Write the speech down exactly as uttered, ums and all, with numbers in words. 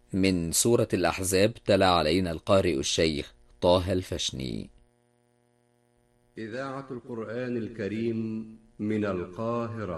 من سورة الأحزاب تلا علينا القارئ الشيخ طه الفشني. إذاعة القرآن الكريم من القاهرة.